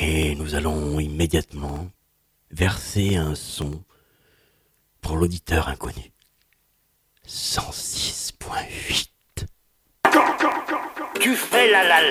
Et nous allons immédiatement verser un son pour l'auditeur inconnu. 106.8. Tu fais la